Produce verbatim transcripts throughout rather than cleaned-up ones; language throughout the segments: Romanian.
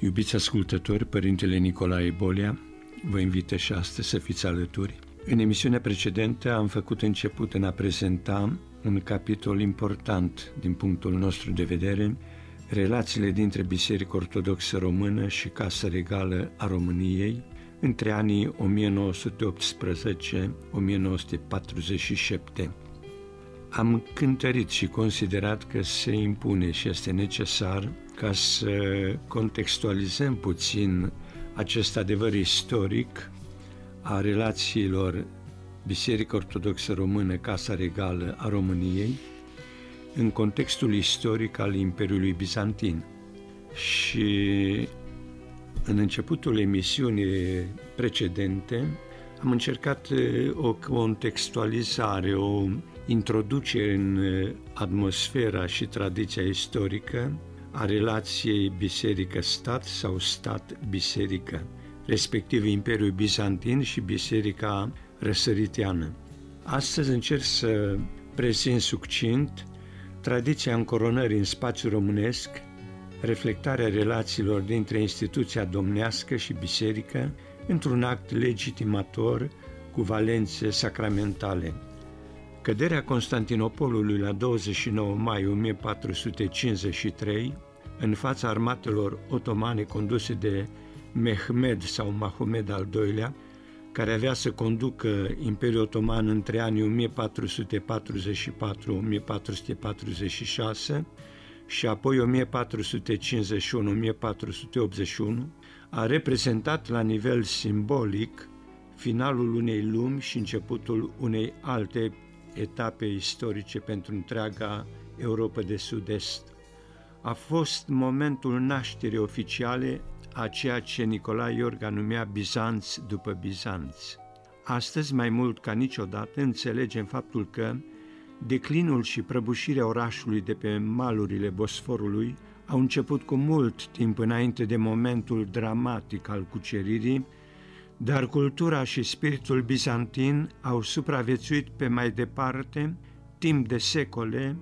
Iubiți ascultători, Părintele Nicolae Bolea vă invită și astăzi să fiți alături. În emisiunea precedentă am făcut început în a prezenta un capitol important din punctul nostru de vedere, relațiile dintre Biserica Ortodoxă Română și Casa Regală a României între anii o mie nouă sute optsprezece - o mie nouă sute patruzeci și șapte. Am cântărit și considerat că se impune și este necesar ca să contextualizăm puțin acest adevăr istoric a relațiilor Biserica Ortodoxă Română, Casa Regală a României, în contextul istoric al Imperiului Bizantin. Și în începutul emisiunii precedente am încercat o contextualizare, o introducere în atmosfera și tradiția istorică a relației biserică-stat sau stat-biserică, respectiv Imperiul Bizantin și Biserica Răsăriteană. Astăzi încerc să prezint succint tradiția încoronării în spațiul românesc, reflectarea relațiilor dintre instituția domnească și biserică într-un act legitimator cu valențe sacramentale. Căderea Constantinopolului la douăzeci și nouă mai o mie patru sute cincizeci și trei în fața armatelor otomane conduse de Mehmed sau Mahomed al doilea, care avea să conducă Imperiul Otoman între anii o mie patru sute patruzeci și patru - o mie patru sute patruzeci și șase și apoi o mie patru sute cincizeci și unu - o mie patru sute optzeci și unu, a reprezentat la nivel simbolic finalul unei lumi și începutul unei alte etape istorice pentru întreaga Europa de Sud-Est. A fost momentul nașterii oficiale a ceea ce Nicolae Iorga numea Bizanț după Bizanț. Astăzi, mai mult ca niciodată, înțelegem faptul că declinul și prăbușirea orașului de pe malurile Bosforului au început cu mult timp înainte de momentul dramatic al cuceririi, dar cultura și spiritul bizantin au supraviețuit pe mai departe, timp de secole,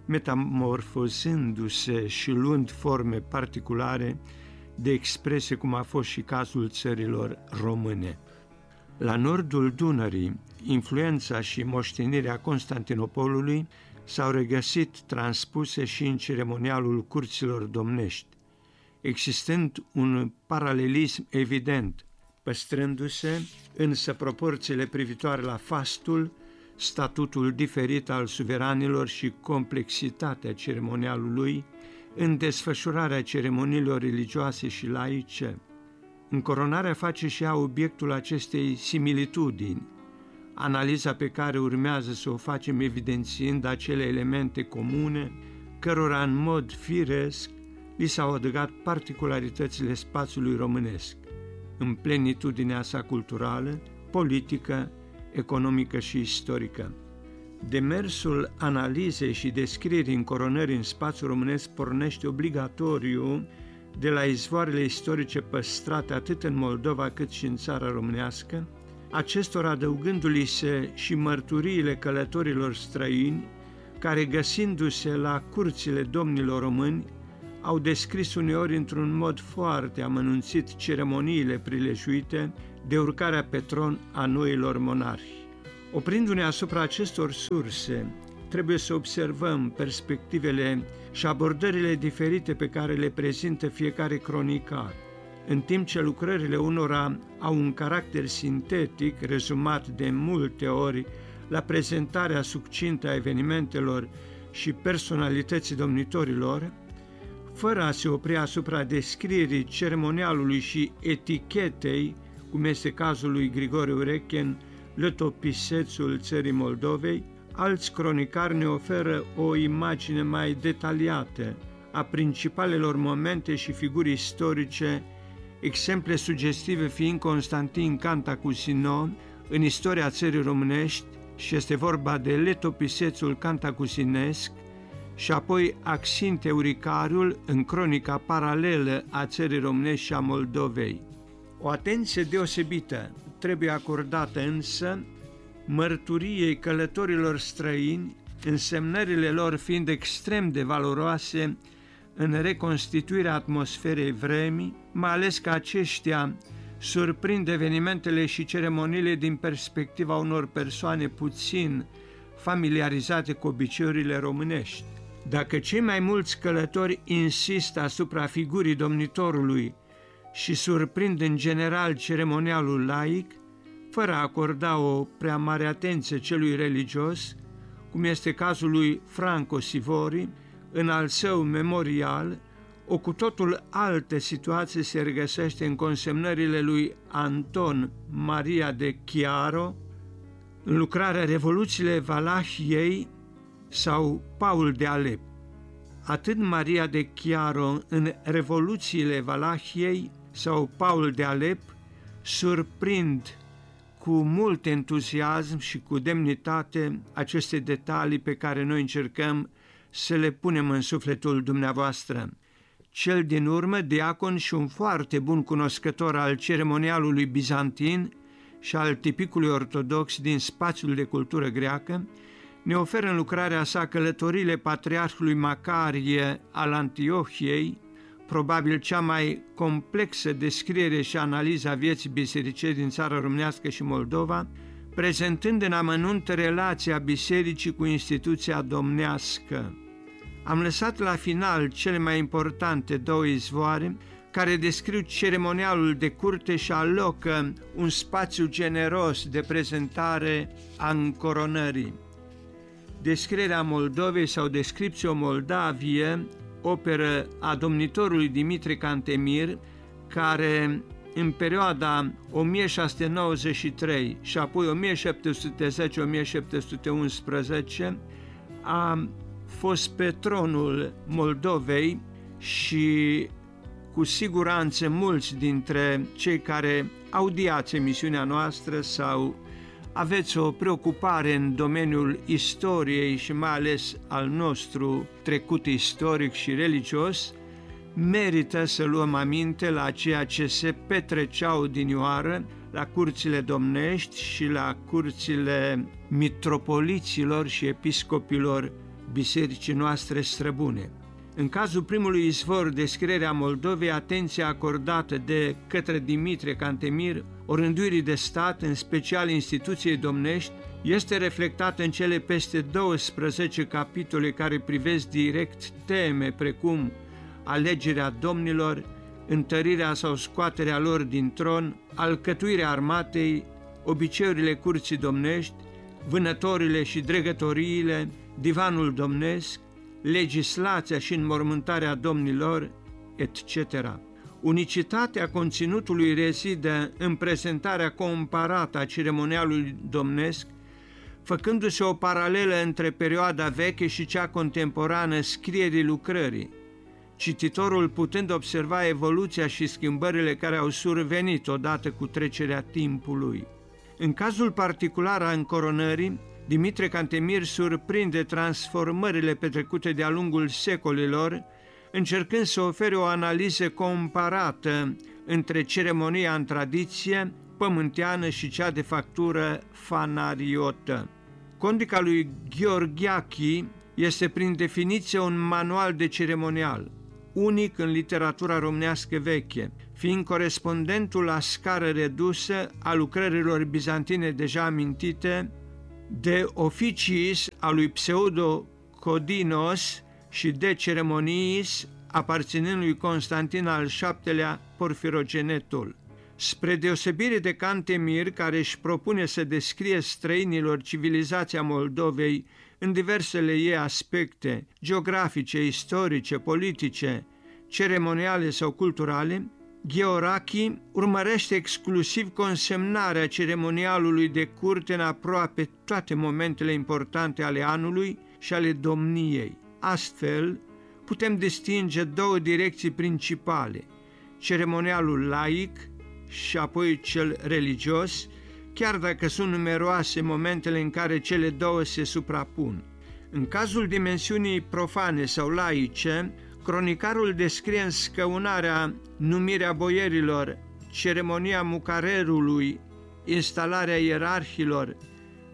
metamorfozându-se și luând forme particulare de expresie, cum a fost și cazul țărilor române. La nordul Dunării, influența și moștenirea Constantinopolului s-au regăsit transpuse și în ceremonialul curților domnești, existând un paralelism evident, păstrându-se însă proporțiile privitoare la fastul, statutul diferit al suveranilor și complexitatea ceremonialului în desfășurarea ceremoniilor religioase și laice. Încoronarea face și ea obiectul acestei similitudini, analiza pe care urmează să o facem evidențiind acele elemente comune, cărora în mod firesc li s-au adăugat particularitățile spațiului românesc, în plenitudinea sa culturală, politică, economică și istorică. Demersul analizei și descrierii încoronării în spațiul românesc pornește obligatoriu de la izvoarele istorice păstrate atât în Moldova cât și în țara românească, acestora adăugându-li se și mărturiile călătorilor străini, care, găsindu-se la curțile domnilor români, au descris uneori într-un mod foarte amănunțit ceremoniile prilejuite de urcarea pe tron a noilor monarhi. Oprindu-ne asupra acestor surse, trebuie să observăm perspectivele și abordările diferite pe care le prezintă fiecare cronicar, în timp ce lucrările unora au un caracter sintetic, rezumat de multe ori la prezentarea succintă a evenimentelor și personalității domnitorilor, fără a se opri asupra descrierii ceremonialului și etichetei, cum este cazul lui Grigore Urechen, lătopisețul țării Moldovei, alți cronicari ne oferă o imagine mai detaliată a principalelor momente și figuri istorice, exemple sugestive fiind Constantin Cantacuzino în istoria țării românești, și este vorba de letopisețul cantacuzinesc, și apoi Axint Euricariul în cronica paralelă a țării românești și a Moldovei. O atenție deosebită trebuie acordată însă mărturiei călătorilor străini, însemnările lor fiind extrem de valoroase în reconstituirea atmosferei vremii, mai ales că aceștia surprind evenimentele și ceremoniile din perspectiva unor persoane puțin familiarizate cu obiceiurile românești. Dacă cei mai mulți călători insistă asupra figurii domnitorului și surprind în general ceremonialul laic, fără a acorda o prea mare atenție celui religios, cum este cazul lui Franco Sivori, în al său memorial, o cu totul altă situație se regăsește în consemnările lui Anton Maria de Chiaro, în lucrarea Revoluțiile Valahiei sau Paul de Alep. Atât Maria de Chiaro în Revoluțiile Valahiei sau Paul de Alep surprind cu mult entuziasm și cu demnitate aceste detalii pe care noi încercăm să le punem în sufletul dumneavoastră. Cel din urmă, diacon și un foarte bun cunoscător al ceremonialului bizantin și al tipicului ortodox din spațiul de cultură greacă, ne oferă în lucrarea sa Călătoriile Patriarhului Macarie al Antiohiei, probabil cea mai complexă descriere și analiză a vieții bisericești din țara românească și Moldova, prezentând în amănunt relația bisericii cu instituția domnească. Am lăsat la final cele mai importante două izvoare care descriu ceremonialul de curte și alocă un spațiu generos de prezentare a încoronării. Descrierea Moldovei sau Descriptio Moldavie, operă a domnitorului Dimitrie Cantemir, care în perioada o mie șase sute nouăzeci și trei și apoi o mie șapte sute zece - o mie șapte sute unsprezece a fost pe tronul Moldovei și cu siguranță mulți dintre cei care audiați emisiunea noastră sau aveți o preocupare în domeniul istoriei și mai ales al nostru trecut istoric și religios, merită să luăm aminte la ceea ce se petrecea odinioară la curțile domnești și la curțile mitropoliților și episcopilor bisericii noastre străbune. În cazul primului izvor, descrierea Moldovei, atenția acordată de către Dimitrie Cantemir orânduirii de stat, în special instituției domnești, este reflectată în cele peste douăsprezece capitole care privesc direct teme precum alegerea domnilor, întărirea sau scoaterea lor din tron, alcătuirea armatei, obiceiurile curții domnești, vânătorile și dregătoriile, divanul domnesc, legislația și înmormântarea domnilor, et cetera. Unicitatea conținutului rezidă în prezentarea comparată a ceremonialului domnesc, făcându-se o paralelă între perioada veche și cea contemporană scrierii lucrării, cititorul putând observa evoluția și schimbările care au survenit odată cu trecerea timpului. În cazul particular a încoronării, Dimitrie Cantemir surprinde transformările petrecute de-a lungul secolilor, încercând să ofere o analiză comparată între ceremonia în tradiție pământeană și cea de factură fanariotă. Condica lui Gheorghiachi este prin definiție un manual de ceremonial, unic în literatura românească veche, fiind corespondentul la scară redusă a lucrărilor bizantine deja amintite, de Officiis a lui Pseudo-Codinos și de Ceremoniis aparținând lui Constantin al șaptelea Porfirogenetul. Spre deosebire de Cantemir, care își propune să descrie străinilor civilizația Moldovei în diversele ei aspecte geografice, istorice, politice, ceremoniale sau culturale, Gheorghiachi urmărește exclusiv consemnarea ceremonialului de curte în aproape toate momentele importante ale anului și ale domniei. Astfel, putem distinge două direcții principale, ceremonialul laic și apoi cel religios, chiar dacă sunt numeroase momentele în care cele două se suprapun. În cazul dimensiunii profane sau laice, cronicarul descrie înscăunarea, numirea boierilor, ceremonia mucarerului, instalarea ierarhilor,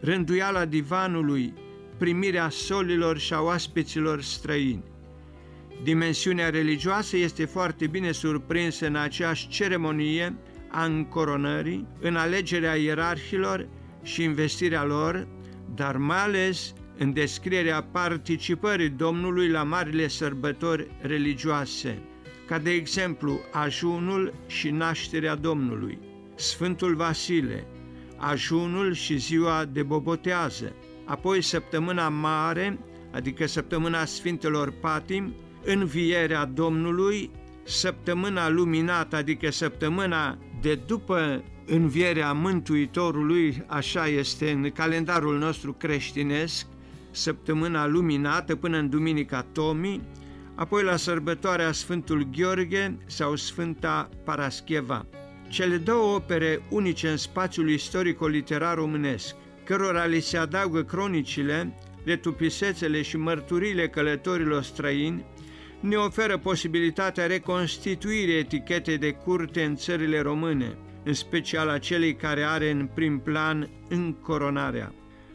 rânduiala divanului, primirea solilor și a oaspeților străini. Dimensiunea religioasă este foarte bine surprinsă în aceeași ceremonie a încoronării, în alegerea ierarhilor și investirea lor, dar mai ales în descrierea participării Domnului la marile sărbători religioase, ca de exemplu ajunul și nașterea Domnului, Sfântul Vasile, ajunul și ziua de bobotează, apoi săptămâna mare, adică săptămâna Sfintelor Patim, învierea Domnului, săptămâna luminată, adică săptămâna de după învierea Mântuitorului, așa este în calendarul nostru creștinesc, săptămâna luminată până în Duminica Tomii, apoi la sărbătoarea Sfântul Gheorghe sau Sfânta Parascheva. Cele două opere unice în spațiul istorico-literar românesc, cărora li se adaugă cronicile, letopisețele și mărturiile călătorilor străini, ne oferă posibilitatea reconstituirii etichetei de curte în țările române, în special a celei care are în prim plan încoronarea.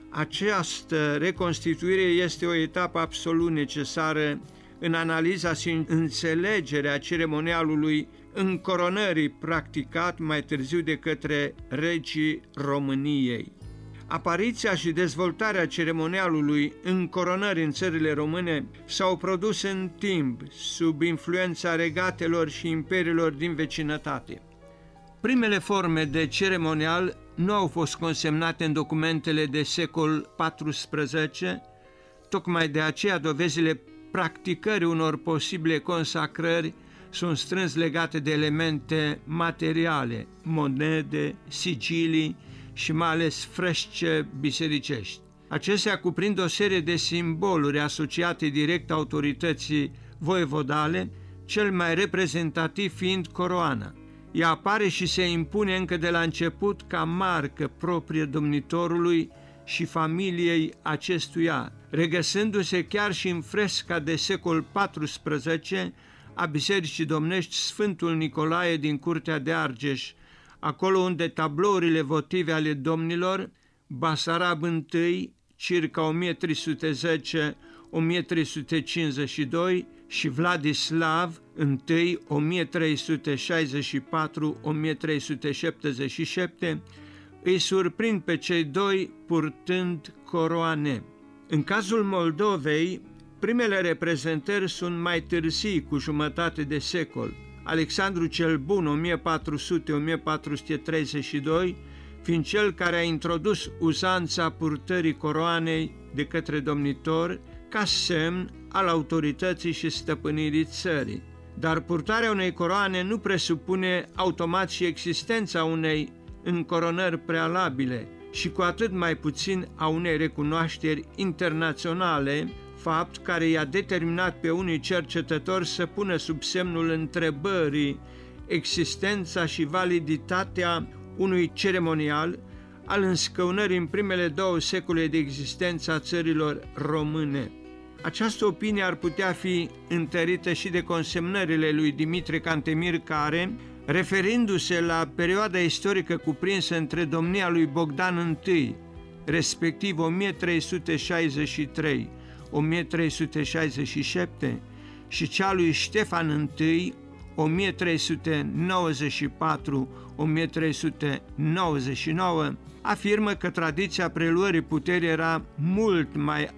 Această reconstituire este o etapă absolut necesară în analiza și înțelegerea ceremonialului încoronării practicat mai târziu de către regii României. Apariția și dezvoltarea ceremonialului încoronării în țările române s-au produs în timp, sub influența regatelor și imperiilor din vecinătate. Primele forme de ceremonial nu au fost consemnate în documentele de secol paisprezece, tocmai de aceea dovezile practicării unor posibile consacrări sunt strâns legate de elemente materiale, monede, sigilii și mai ales fresce bisericești. Acestea cuprind o serie de simboluri asociate direct autorității voievodale, cel mai reprezentativ fiind coroana. Ea apare și se impune încă de la început ca marcă proprie domnitorului și familiei acestuia, regăsându-se chiar și în fresca de secol paisprezece a Bisericii Domnești Sfântul Nicolae din Curtea de Argeș, acolo unde tablourile votive ale domnilor, Basarab I, circa o mie trei sute zece - o mie trei sute cincizeci și doi și Vladislav I, o mie trei sute șaizeci și patru - o mie trei sute șaptezeci și șapte, îi surprind pe cei doi purtând coroane. În cazul Moldovei, primele reprezentări sunt mai târzii, cu jumătate de secol. Alexandru cel Bun, o mie patru sute - o mie patru sute treizeci și doi, fiind cel care a introdus uzanța purtării coroanei de către domnitor ca semn al autorității și stăpânirii țării. Dar purtarea unei coroane nu presupune automat și existența unei încoronări prealabile și cu atât mai puțin a unei recunoașteri internaționale, fapt care i-a determinat pe unii cercetători să pună sub semnul întrebării existența și validitatea unui ceremonial al înscăunării în primele două secole de existență a țărilor române. Această opinie ar putea fi întărită și de consemnările lui Dimitrie Cantemir, care, referindu-se la perioada istorică cuprinsă între domnia lui Bogdan I, respectiv o mie trei sute șaizeci și trei - o mie trei sute șaizeci și șapte, și cea lui Ștefan I, o mie trei sute nouăzeci și patru - o mie trei sute nouăzeci și nouă, afirmă că tradiția preluării puterii era mult mai